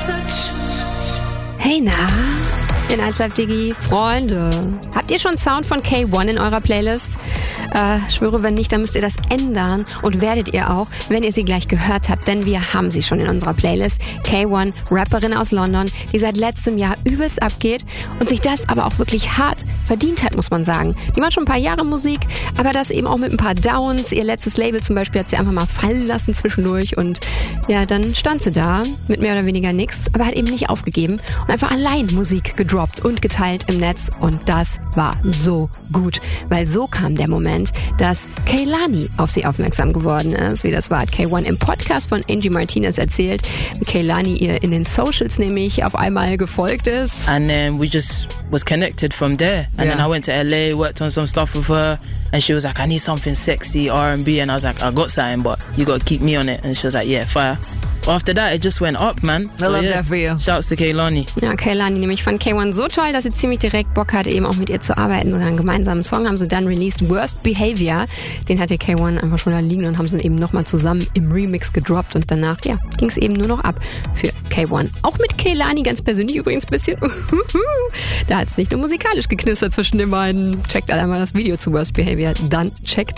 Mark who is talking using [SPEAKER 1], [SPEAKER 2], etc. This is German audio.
[SPEAKER 1] Hey, na? In 1 Live Digi, Freunde. Habt ihr schon Sound von K1 in eurer Playlist? Schwöre, wenn nicht, dann müsst ihr das ändern und werdet ihr auch, wenn ihr sie gleich gehört habt, denn wir haben sie schon in unserer Playlist. K1, Rapperin aus London, die seit letztem Jahr übelst abgeht und sich das aber auch wirklich hart verdient hat, muss man sagen. Die macht schon ein paar Jahre Musik, aber das eben auch mit ein paar Downs. Ihr letztes Label zum Beispiel hat sie einfach mal fallen lassen zwischendurch und ja, dann stand sie da mit mehr oder weniger nix, aber hat eben nicht aufgegeben und einfach allein Musik gedroppt und geteilt im Netz und das war so gut, weil so kam der Moment, dass Kehlani auf sie aufmerksam geworden ist. Wie das war, hat K1 im Podcast von Angie Martinez erzählt, wie Kehlani ihr in den Socials nämlich auf einmal gefolgt ist.
[SPEAKER 2] And then we just was connected from there. And then I went to LA, worked on some stuff with her. And she was like, I need something sexy, R&B. And I was like, I got something, but you got to keep me on it. And she was like, yeah, fire. After that, it just went up, man.
[SPEAKER 3] I love that for you.
[SPEAKER 2] Shouts to Kehlani.
[SPEAKER 1] Ja, Kehlani nämlich fand K1 so toll, dass sie ziemlich direkt Bock hatte, eben auch mit ihr zu arbeiten. Sogar einen gemeinsamen Song haben sie dann released, Worst Behavior. Den hatte K1 einfach schon da liegen und haben sie eben nochmal zusammen im Remix gedroppt. Und danach, ja, ging es eben nur noch ab für K1. Auch mit Kehlani ganz persönlich übrigens ein bisschen. Da hat es nicht nur musikalisch geknistert zwischen den beiden. Checkt alle mal das Video zu Worst Behavior, dann checkt